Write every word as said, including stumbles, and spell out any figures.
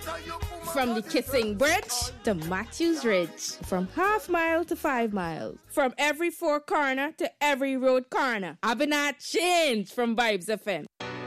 From the Kissing Bridge to Matthews Ridge. From half mile to five miles. From every four corner to every road corner. I've been not changed from Vibes F M.